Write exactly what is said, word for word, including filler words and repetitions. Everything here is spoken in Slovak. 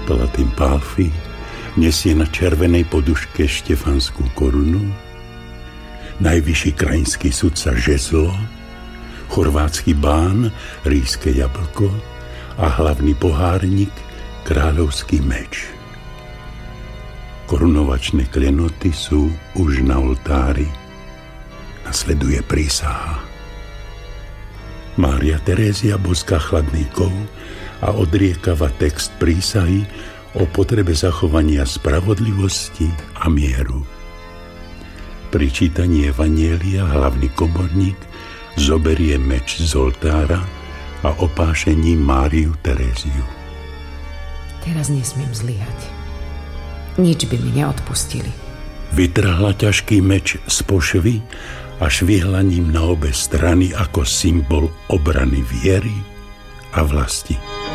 podplatým pálfy, nesie na červenej poduške štefanskú korunu, najvyšší krajinský sudca žezlo, chorvátsky bán, ríske jablko a hlavný pohárnik, kráľovský meč. Korunovačné klenoty sú už na oltári. Nasleduje prísaha. Mária Terézia boská chladníkov a odriekava text prísahy o potrebe zachovania spravodlivosti a mieru. Pri čítaní evanjelia hlavný komorník zoberie meč z oltára a opášení Máriu Teréziu. Teraz nesmiem zlyhať. Nič by mi neodpustili. Vytrhla ťažký meč z pošvy a švihla ním na obe strany ako symbol obrany viery a vlasti.